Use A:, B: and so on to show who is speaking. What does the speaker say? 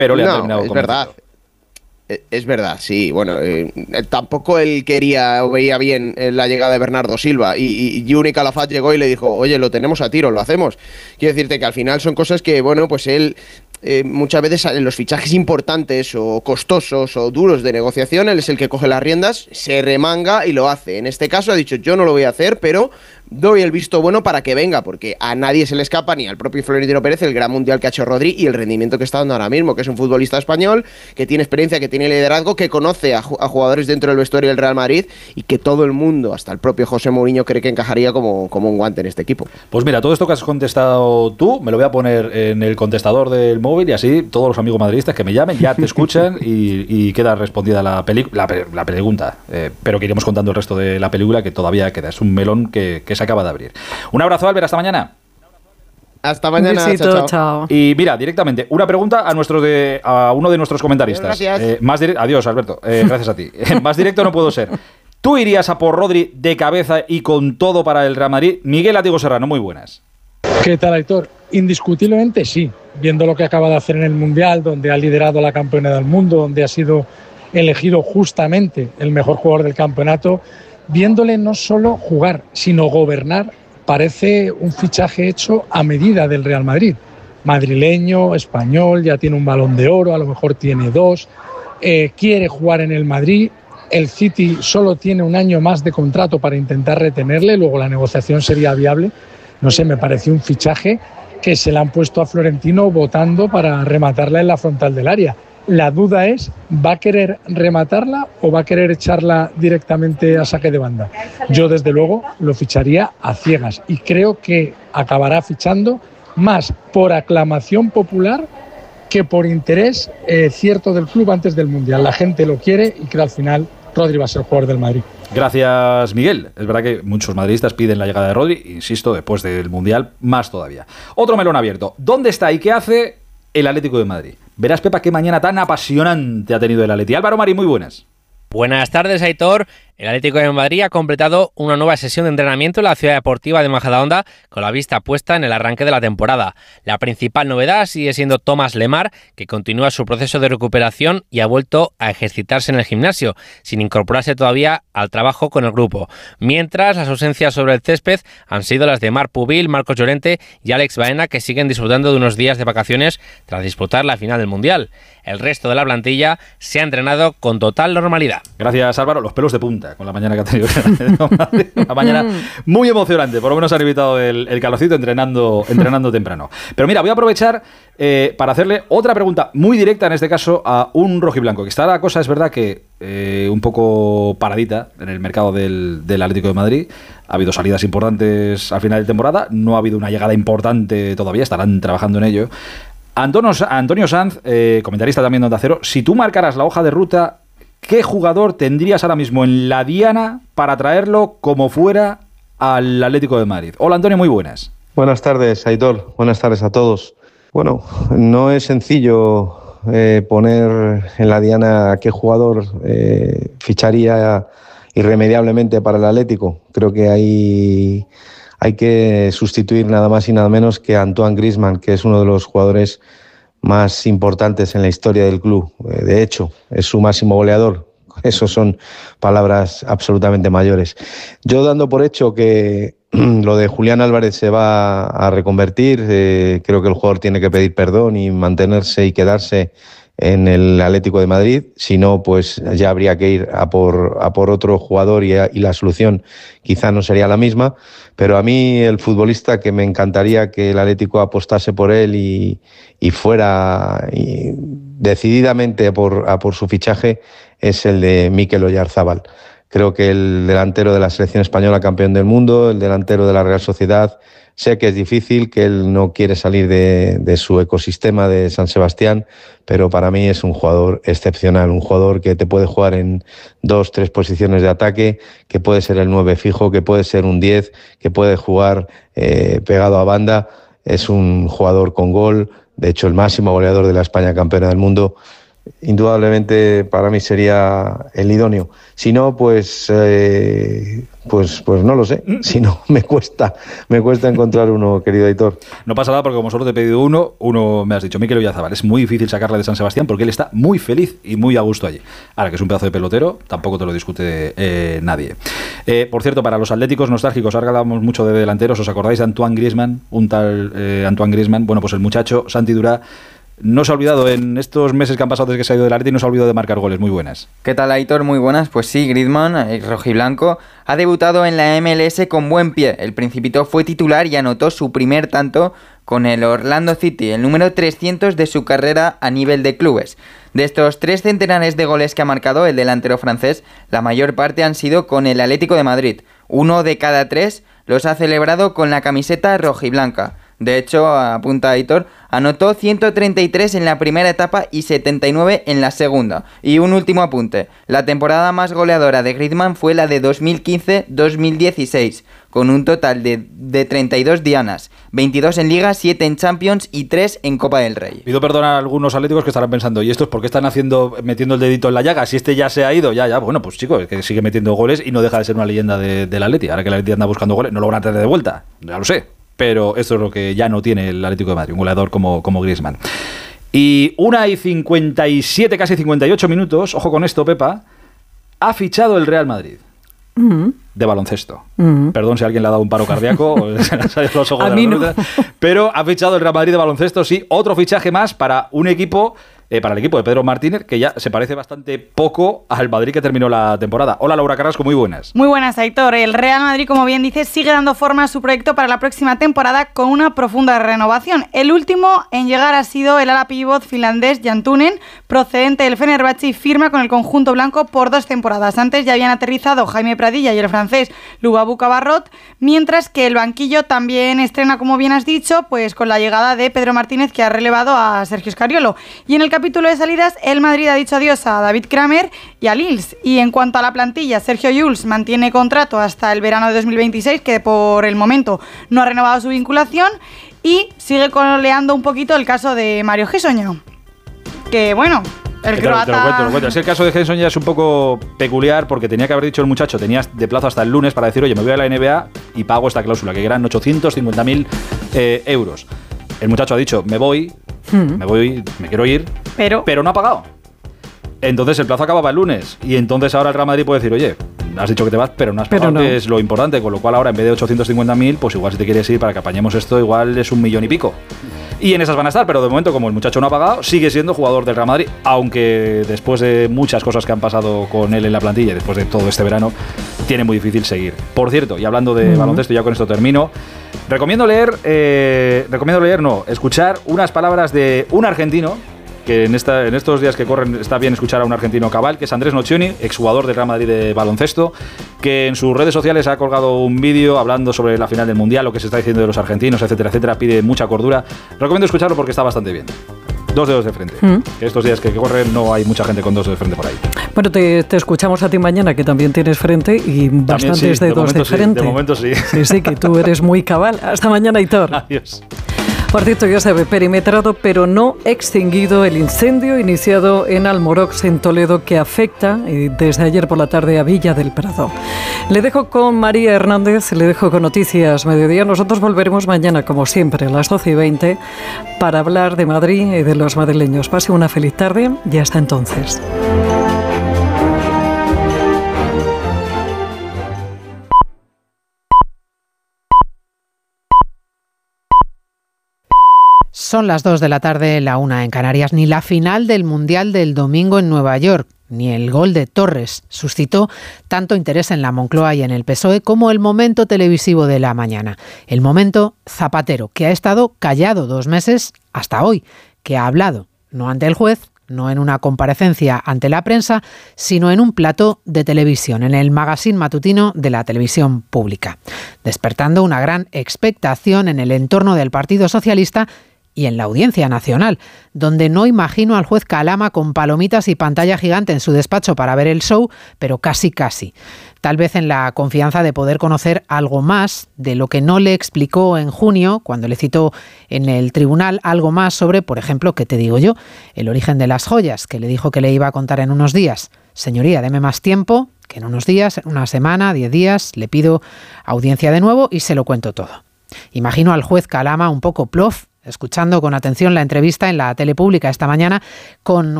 A: pero le han
B: No,
A: terminado
B: es
A: convenciendo.
B: verdad. Es verdad, sí. Bueno, tampoco él quería o veía bien la llegada de Bernardo Silva y Juni Calafat llegó y le dijo, oye, lo tenemos a tiro, lo hacemos. Quiero decirte que al final son cosas que, bueno, pues él muchas veces en los fichajes importantes o costosos o duros de negociación, él es el que coge las riendas, se remanga y lo hace. En este caso ha dicho, yo no lo voy a hacer, pero doy el visto bueno para que venga, porque a nadie se le escapa, ni al propio Florentino Pérez, el gran mundial que ha hecho Rodri y el rendimiento que está dando ahora mismo, que es un futbolista español, que tiene experiencia, que tiene liderazgo, que conoce a jugadores dentro del vestuario del Real Madrid y que todo el mundo, hasta el propio José Mourinho, cree que encajaría como un guante en este equipo.
A: Pues mira, todo esto que has contestado tú, me lo voy a poner en el contestador del móvil y así todos los amigos madridistas que me llamen ya te escuchan y queda respondida la pregunta. Pero que iremos contando el resto de la película que todavía queda. Es un melón que se acaba de abrir. Un abrazo, Albert, hasta mañana.
B: Hasta mañana.
C: Un besito,
B: chao.
C: chao.
A: Y mira, directamente, una pregunta a uno de nuestros comentaristas.
B: Gracias.
A: Adiós, Alberto. Gracias a ti. Más directo no puedo ser. ¿Tú irías a por Rodri de cabeza y con todo para el Real Madrid? Miguel Atigo Serrano, muy buenas.
D: ¿Qué tal, Aitor? Indiscutiblemente sí, viendo lo que acaba de hacer en el Mundial, donde ha liderado la campeona del mundo, donde ha sido elegido justamente el mejor jugador del campeonato, viéndole no solo jugar, sino gobernar, parece un fichaje hecho a medida del Real Madrid. Madrileño, español, ya tiene un Balón de Oro, a lo mejor tiene 2, quiere jugar en el Madrid. El City solo tiene un año más de contrato para intentar retenerle, luego la negociación sería viable. No sé, me pareció un fichaje que se le han puesto a Florentino votando para rematarla en la frontal del área. La duda es, ¿va a querer rematarla o va a querer echarla directamente a saque de banda? Yo, desde luego, lo ficharía a ciegas y creo que acabará fichando más por aclamación popular que por interés cierto del club antes del Mundial. La gente lo quiere y creo al final Rodri va a ser el jugador del Madrid.
A: Gracias, Miguel. Es verdad que muchos madridistas piden la llegada de Rodri, insisto, después del Mundial, más todavía. Otro melón abierto. ¿Dónde está y qué hace el Atlético de Madrid? Verás, Pepa, qué mañana tan apasionante ha tenido el Atleti. Álvaro Mari, muy buenas.
E: Buenas tardes, Aitor. El Atlético de Madrid ha completado una nueva sesión de entrenamiento en la ciudad deportiva de Majadahonda con la vista puesta en el arranque de la temporada. La principal novedad sigue siendo Thomas Lemar, que continúa su proceso de recuperación y ha vuelto a ejercitarse en el gimnasio, sin incorporarse todavía al trabajo con el grupo. Mientras, las ausencias sobre el césped han sido las de Marc Pubil, Marcos Llorente y Alex Baena, que siguen disfrutando de unos días de vacaciones tras disputar la final del Mundial. El resto de la plantilla se ha entrenado con total normalidad.
A: Gracias, Álvaro. Los pelos de punta con la mañana que ha tenido. Una mañana muy emocionante. Por lo menos han evitado el calorcito entrenando temprano. Pero mira, voy a aprovechar para hacerle otra pregunta muy directa, en este caso, a un rojiblanco. Que está la cosa, es verdad que un poco paradita en el mercado del Atlético de Madrid. Ha habido salidas importantes al final de temporada. No ha habido una llegada importante todavía. Estarán trabajando en ello. Antonio Sanz, comentarista también de Onda Cero, si tú marcaras la hoja de ruta, ¿qué jugador tendrías ahora mismo en la diana para traerlo como fuera al Atlético de Madrid? Hola, Antonio, muy buenas.
F: Buenas tardes, Aitor. Buenas tardes a todos. Bueno, no es sencillo poner en la diana a qué jugador ficharía irremediablemente para el Atlético. Creo que hay que sustituir nada más y nada menos que a Antoine Griezmann, que es uno de los jugadores más importantes en la historia del club. De hecho, es su máximo goleador. Eso son palabras absolutamente mayores. Yo, dando por hecho que lo de Julián Álvarez se va a reconvertir, creo que el jugador tiene que pedir perdón y mantenerse y quedarse en el Atlético de Madrid. Si no, pues ya habría que ir a por otro jugador y la solución quizá no sería la misma. Pero a mí, el futbolista que me encantaría que el Atlético apostase por él y fuera decididamente a por su fichaje es el de Mikel Oyarzabal. Creo que el delantero de la selección española, campeón del mundo, el delantero de la Real Sociedad, sé que es difícil, que él no quiere salir de su ecosistema de San Sebastián, pero para mí es un jugador excepcional, un jugador que te puede jugar en 2-3 posiciones de ataque, que puede ser el 9 fijo, que puede ser un 10, que puede jugar pegado a banda. Es un jugador con gol, de hecho el máximo goleador de la España campeona del mundo. indudablemente para mí sería el idóneo. Si no, pues no lo sé. Si no, me cuesta encontrar uno, querido Aitor.
A: No pasa nada porque como solo te he pedido uno me has dicho, Mikel Oyarzabal. Es muy difícil sacarle de San Sebastián porque él está muy feliz y muy a gusto allí. Ahora que es un pedazo de pelotero, tampoco te lo discute nadie. Por cierto, para los atléticos nostálgicos, ahora hablamos mucho de delanteros, ¿os acordáis de Antoine Griezmann? Un tal Antoine Griezmann. Bueno, pues el muchacho Santi Durá no se ha olvidado en estos meses que han pasado desde que se ha ido del Atleti, no se ha olvidado de marcar goles. Muy buenas.
C: ¿Qué tal, Aitor? Muy buenas. Pues sí, Griezmann, el rojiblanco, ha debutado en la MLS con buen pie. El Principito fue titular y anotó su primer tanto con el Orlando City, el número 300 de su carrera a nivel de clubes. De estos 3 centenares de goles que ha marcado el delantero francés, la mayor parte han sido con el Atlético de Madrid. 1 de cada 3 los ha celebrado con la camiseta rojiblanca. De hecho, apunta Aitor, anotó 133 en la primera etapa y 79 en la segunda. Y un último apunte, la temporada más goleadora de Griezmann fue la de 2015-2016, con un total de 32 dianas, 22 en Liga, 7 en Champions y 3 en Copa del Rey.
A: Pido perdón a algunos atléticos que estarán pensando, ¿y estos por qué están metiendo el dedito en la llaga? Si este ya se ha ido, ya, bueno, pues chicos, es que sigue metiendo goles y no deja de ser una leyenda del Atleti. Ahora que el Atleti anda buscando goles, no lo van a traer de vuelta, ya lo sé. Pero esto es lo que ya no tiene el Atlético de Madrid, un goleador como Griezmann. Y 1:57, casi 58 minutos, ojo con esto, Pepa, ha fichado el Real Madrid de baloncesto. Perdón si alguien le ha dado un paro cardíaco o se le han salido los ojos de la rueda, pero ha fichado el Real Madrid de baloncesto, sí, otro fichaje más para un equipo, para el equipo de Pedro Martínez, que ya se parece bastante poco al Madrid que terminó la temporada. Hola, Laura Carrasco, muy buenas.
G: Muy buenas, Aitor. El Real Madrid, como bien dices, sigue dando forma a su proyecto para la próxima temporada con una profunda renovación. El último en llegar ha sido el ala pívot finlandés Jan Tunen, procedente del Fenerbahce, y firma con el conjunto blanco por 2 temporadas. Antes ya habían aterrizado Jaime Pradilla y el francés Lubabou Cabarrot, mientras que el banquillo también estrena, como bien has dicho, pues con la llegada de Pedro Martínez, que ha relevado a Sergio Scariolo. Y en el capítulo de salidas, el Madrid ha dicho adiós a David Kramer y a Lils. Y en cuanto a la plantilla, Sergio Llull mantiene contrato hasta el verano de 2026, que por el momento no ha renovado su vinculación, y sigue coleando un poquito el caso de Mario Hezonja, que bueno, el croata...
A: Te lo cuento. Es que el caso de Hezonja es un poco peculiar porque tenía que haber dicho el muchacho, tenía de plazo hasta el lunes para decir, oye, me voy a la NBA y pago esta cláusula, que eran 850.000 euros. El muchacho ha dicho, me voy, me quiero ir, pero no ha pagado. Entonces el plazo acababa el lunes y entonces ahora el Real Madrid puede decir, oye, has dicho que te vas, pero no has pagado, que es lo importante, con lo cual ahora en vez de 850.000, pues igual si te quieres ir para que apañemos esto, igual es 1,5 millones. Y en esas van a estar, pero de momento, como el muchacho no ha pagado, sigue siendo jugador del Real Madrid, aunque después de muchas cosas que han pasado con él en la plantilla y después de todo este verano, tiene muy difícil seguir. Por cierto, y hablando de baloncesto, ya con esto termino, escuchar unas palabras de un argentino, que en estos días que corren está bien escuchar a un argentino cabal, que es Andrés Nocioni, exjugador del Real Madrid de baloncesto, que en sus redes sociales ha colgado un vídeo hablando sobre la final del Mundial, lo que se está diciendo de los argentinos, etcétera, etcétera, pide mucha cordura. Recomiendo escucharlo porque está bastante bien. 2 dedos de frente. Que estos días que corren no hay mucha gente con 2 dedos de frente por ahí.
H: Bueno, te escuchamos a ti mañana, que también tienes frente y bastantes dedos de frente.
A: De momento sí.
H: Sí, que tú eres muy cabal. Hasta mañana, Aitor.
A: Adiós.
H: Por cierto, ya sabe, perimetrado pero no extinguido el incendio iniciado en Almorox, en Toledo, que afecta desde ayer por la tarde a Villa del Prado. Le dejo con María Hernández, le dejo con Noticias Mediodía. Nosotros volveremos mañana, como siempre, a las 12:20 para hablar de Madrid y de los madrileños. Pase una feliz tarde y hasta entonces.
I: Son las 2 de la tarde, la 1 en Canarias. Ni la final del Mundial del domingo en Nueva York, ni el gol de Torres suscitó tanto interés en la Moncloa y en el PSOE como el momento televisivo de la mañana. El momento Zapatero, que ha estado callado 2 meses hasta hoy, que ha hablado, no ante el juez, no en una comparecencia ante la prensa, sino en un plató de televisión, en el magazine matutino de la televisión pública, despertando una gran expectación en el entorno del Partido Socialista y en la Audiencia Nacional, donde no imagino al juez Calama con palomitas y pantalla gigante en su despacho para ver el show, pero casi. tal vez en la confianza de poder conocer algo más de lo que no le explicó en junio, cuando le citó en el tribunal, algo más sobre, por ejemplo, ¿qué te digo yo?, el origen de las joyas, que le dijo que le iba a contar en unos días. Señoría, deme más tiempo, que en unos días, en una semana, 10 días, le pido audiencia de nuevo y se lo cuento todo. Imagino al juez Calama un poco plof, escuchando con atención la entrevista en la tele pública esta mañana con